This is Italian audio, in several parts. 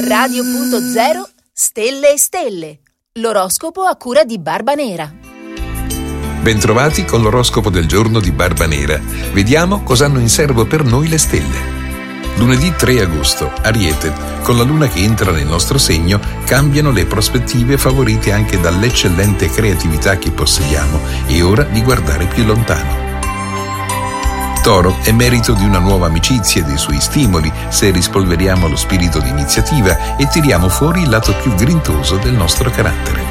Radio.0 Stelle e Stelle. L'oroscopo a cura di Barba Nera. Bentrovati con l'oroscopo del giorno di Barba Nera. Vediamo cosa hanno in serbo per noi le stelle. Lunedì 3 agosto, Ariete. Con la luna che entra nel nostro segno, cambiano le prospettive favorite anche dall'eccellente creatività che possediamo. È ora di guardare più lontano. Toro, è merito di una nuova amicizia e dei suoi stimoli se rispolveriamo lo spirito di iniziativa e tiriamo fuori il lato più grintoso del nostro carattere.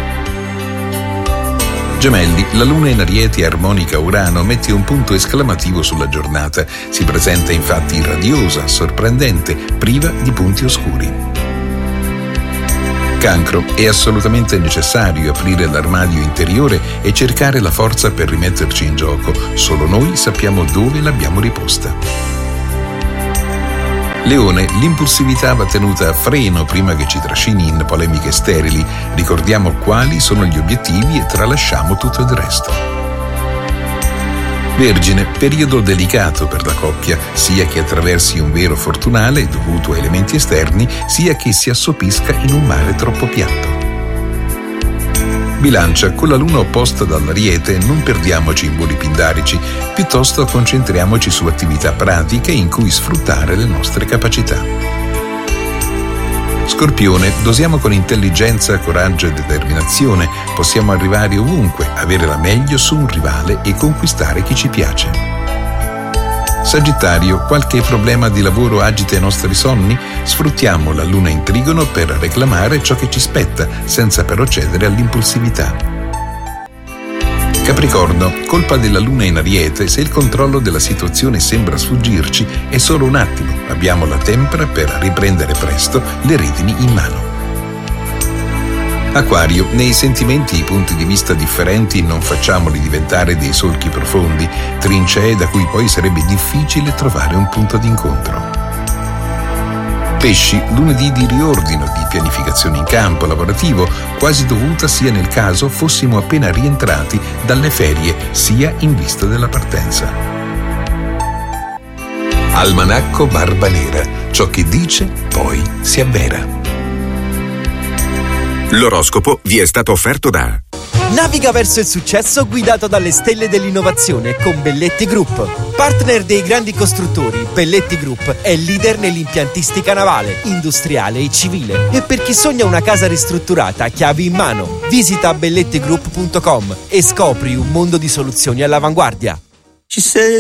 Gemelli, la luna in Ariete armonica Urano mette un punto esclamativo sulla giornata. Si presenta infatti radiosa, sorprendente, priva di punti oscuri. Cancro, è assolutamente necessario aprire l'armadio interiore e cercare la forza per rimetterci in gioco. Solo noi sappiamo dove l'abbiamo riposta. Leone, l'impulsività va tenuta a freno prima che ci trascini in polemiche sterili. Ricordiamo quali sono gli obiettivi e tralasciamo tutto il resto. Vergine, periodo delicato per la coppia, sia che attraversi un vero fortunale dovuto a elementi esterni, sia che si assopisca in un mare troppo piatto. Bilancia, con la luna opposta dall'Ariete non perdiamoci in voli pindarici, piuttosto concentriamoci su attività pratiche in cui sfruttare le nostre capacità. Scorpione, dosiamo con intelligenza, coraggio e determinazione, possiamo arrivare ovunque, avere la meglio su un rivale e conquistare chi ci piace. Sagittario, qualche problema di lavoro agita i nostri sonni? Sfruttiamo la luna in trigono per reclamare ciò che ci spetta, senza però cedere all'impulsività. Capricorno, colpa della luna in Ariete, se il controllo della situazione sembra sfuggirci, è solo un attimo, abbiamo la tempra per riprendere presto le redini in mano. Acquario, nei sentimenti e i punti di vista differenti non facciamoli diventare dei solchi profondi, trincee da cui poi sarebbe difficile trovare un punto d'incontro. Pesci, lunedì di riordino, di pianificazione in campo lavorativo, quasi dovuta sia nel caso fossimo appena rientrati dalle ferie, sia in vista della partenza. Almanacco Barba Nera, ciò che dice poi si avvera. L'oroscopo vi è stato offerto da Naviga verso il successo guidato dalle stelle dell'innovazione con Belletti Group. Partner dei grandi costruttori, Belletti Group è leader nell'impiantistica navale, industriale e civile. E per chi sogna una casa ristrutturata, chiavi in mano. Visita bellettigroup.com e scopri un mondo di soluzioni all'avanguardia.